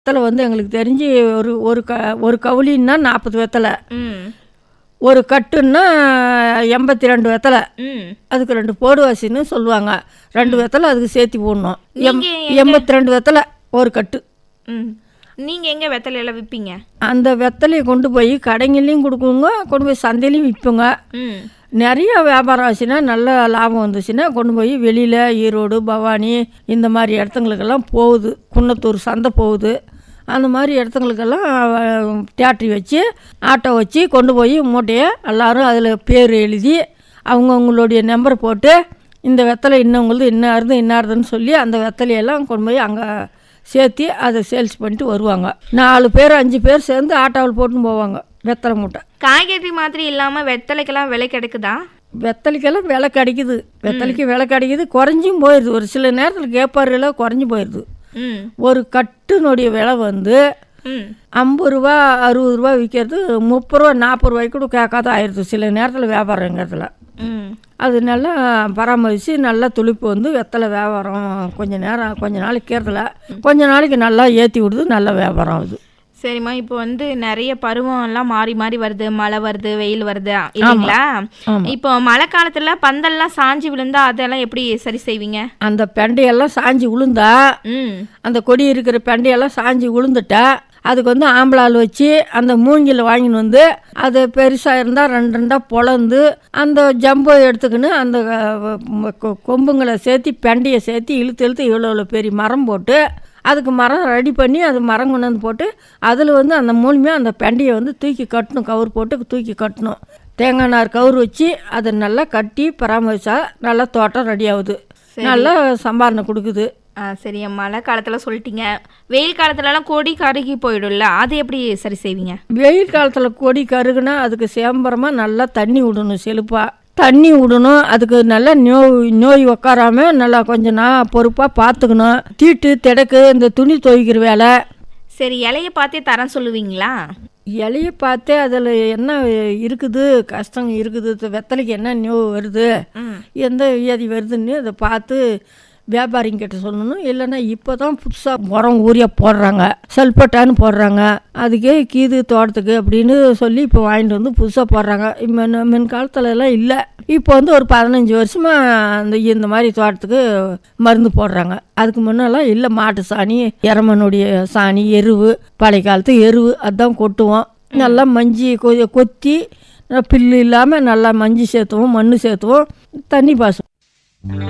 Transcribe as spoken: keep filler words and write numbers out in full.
வெத்தலை வந்து எங்களுக்கு தெரிஞ்சு ஒரு ஒரு க ஒரு கவுளின்னா நாற்பது வெத்தலை, ம் ஒரு கட்டுன்னா எண்பத்தி ரெண்டு வெத்தலை. ம் அதுக்கு ரெண்டு போடுவாசின்னு சொல்லுவாங்க. ரெண்டு வெத்தலை அதுக்கு சேர்த்து போடணும். எம் நீங்க எங்க- எண்பத்தி ரெண்டு வெத்தலை ஒரு கட்டு. ம் நீங்கள் எங்கே வெத்தலையெல்லாம் விற்பீங்க? அந்த வெத்தலையை கொண்டு போய் கடைங்களையும் கொடுக்குங்க, கொண்டு போய் சந்தையிலையும் விற்போங்க. ம் நிறைய வியாபாரம் ஆச்சுன்னா நல்ல லாபம் வந்துச்சுன்னா கொண்டு போய் வெளியில் ஈரோடு பவானி இந்த மாதிரி இடத்துங்களுக்கெல்லாம் போகுது. குன்னத்தூர் சந்தை போகுது. அந்த மாதிரி இடத்துங்களுக்கெல்லாம் தேட்டரி வச்சு ஆட்டோ வச்சு கொண்டு போய் மூட்டையை எல்லோரும் அதில் பேர் எழுதி அவங்கவுங்களுடைய நம்பர் போட்டு இந்த வெத்தலை இன்னவங்களுது இன்னாருது இன்னாருதுன்னு சொல்லி அந்த வெத்தலையெல்லாம் கொண்டு போய் அங்கே சேர்த்து அதை சேல்ஸ் பண்ணிட்டு வருவாங்க. நாலு பேர் அஞ்சு பேர் சேர்ந்து ஆட்டோவில் போட்டுன்னு போவாங்க வெத்தலை மூட்டை. காய்கறி மாதிரி இல்லாமல் வெத்தலைக்கெல்லாம் விலை கிடைக்குதா? வெத்தலைக்கெல்லாம் விலை கிடைக்குது. வெத்தலைக்கு விலை கிடைக்குது, குறைஞ்சும் போயிடுது. ஒரு சில நேரத்தில் கேப்பாரில் குறைஞ்சி போயிடுது. ம் ஒரு கட்டுனுடைய விலை வந்து ம் ஐம்பது ரூபா அறுபது ரூபா விற்கிறது முப்பது ரூபா நாற்பது ரூபாய்க்கு கூட கேட்காத ஆயிடுது சில நேரத்தில் வியாபாரங்கிறதுல. ம் அது நல்லா பராமரித்து நல்லா துளிப்பு வந்து வெத்தலை வியாபாரம் கொஞ்சம் நேரம் கொஞ்ச நாளைக்கு கேட்கல கொஞ்ச நாளைக்கு நல்லா ஏற்றி விடுது, நல்ல வியாபாரம் ஆகுது. சரிம்மா, இப்போ வந்து நிறைய பருவம் எல்லாம் மாறி மாறி வருது. மழை வருது, வெயில் வருது இல்லைங்களா? இப்போ மழை காலத்துல பந்தல்லாம் சாஞ்சி விழுந்தா அதெல்லாம் எப்படி சரி செய்வீங்க? அந்த பெண்டையெல்லாம் சாஞ்சி விழுந்தா, ம் அந்த கொடி இருக்கிற பெண்டையெல்லாம் சாஞ்சி விழுந்துட்டா அதுக்கு வந்து ஆம்பளால் வச்சு அந்த மூங்கில் வாங்கின்னு வந்து அது பெருசாக இருந்தால் ரெண்டு ரெண்டாக பொழந்து அந்த ஜம்போ எடுத்துக்கின்னு அந்த அஹ், கொ- கொம்புங்களை சேர்த்து பெண்டையை சேர்த்து இழுத்து இழுத்து இவ்வளோ இவ்வளோ பெரிய மரம் போட்டு அதுக்கு மரம் ரெடி பண்ணி அது மரம் கொண்டு வந்து போட்டு அதில் வந்து அந்த மூலியமாக அந்த பெண்டையை வந்து தூக்கி கட்டணும். கவர் போட்டு தூக்கி கட்டணும். தேங்காய் நார் கவர் வச்சு அதை நல்லா கட்டி பராமரித்தா நல்லா தோட்டம் ரெடி ஆகுது. நல்லா சம்பாரணை கொடுக்குது. ஆ சரி, மழை காலத்துல சொல்லிட்டீங்க. வெயில் காலத்துலலாம் கொடி கருகி போயிடும்ல, அது எப்படி சரி செய்வீங்க? வெயில் காலத்தில் கொடி கருகுனா அதுக்கு சேம்பரமாக நல்லா தண்ணி விடணும். செழிப்பாக தண்ணி விடணும். அதுக்கு நல்லா நோய் நோய் உக்காராம நல்லா கொஞ்சம் நான் பொறுப்பாக பார்த்துக்கணும். தீட்டு திடக்கு இந்த துணி துவைக்கிற வேலை. சரி, இலைய பார்த்தே தரம் சொல்லுவீங்களா? இலைய பார்த்தே அதில் என்ன இருக்குது கஷ்டம் இருக்குது, இந்த வெத்தலைக்கு என்ன நோய் வருது, ம் எந்த வியாதி வருதுன்னு அதை பார்த்து வியாபாரிங்கிட்ட சொல்லணும். இல்லைன்னா இப்போ தான் புதுசாக உரம் ஊரியா போடுறாங்க, சல்பட்டான்னு போடுறாங்க. அதுக்கே கீது தோட்டத்துக்கு அப்படின்னு சொல்லி இப்போ வாங்கிட்டு வந்து புதுசாக போடுறாங்க. முன் முன் காலத்துல எல்லாம் இல்லை. இப்போ வந்து ஒரு பதினஞ்சு வருஷமாக அந்த இந்த மாதிரி தோட்டத்துக்கு மருந்து போடுறாங்க. அதுக்கு முன்னெல்லாம் இல்லை, மாட்டு சாணி எரமனுடைய சாணி எருவு பழைய காலத்து எருவு அதுதான் கொட்டுவோம். நல்லா மஞ்சி கொ கொத்தி பில்லு இல்லாமல் நல்லா மஞ்சி சேர்த்துவோம், மண் சேர்த்துவோம், தண்ணி பாசுவோம்.